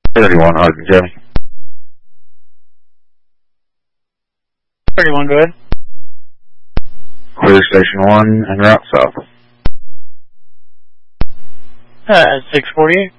31, Hardin County. 31, go ahead. Clear Station 1 and route south. 648.